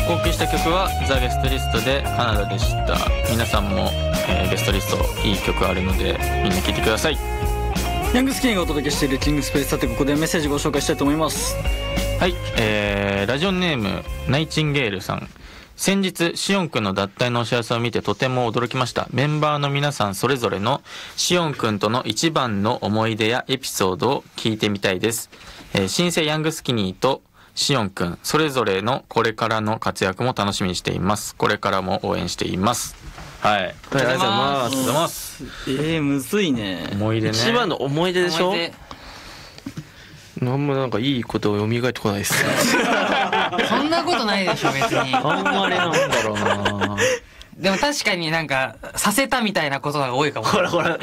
お送りした曲はザ・ゲストリストでカナダでした。皆さんも、ゲストリストいい曲あるのでみんな聴いてください。 ヤングスキニーがお届けしているキングスペース。さてここでメッセージご紹介したいと思います。 はい、ラジオネームナイチンゲールさん。先日シオンくんの脱退のお知らせを見てとても驚きました。メンバーの皆さんそれぞれのシオンくんとの一番の思い出やエピソードを聞いてみたいです。新生ヤングスキニーとシオンくんそれぞれのこれからの活躍も楽しみにしています。これからも応援しています。はい、ありがとうございます。 むずいね。 思い出ね。 一番の思い出でしょ。 なんもなんかいいことを蘇ってこないです。 そんなことないでしょ別に。 あんまりなんだろうな。 でも確かになんかさせたみたいなことが多いかも。 ほらほら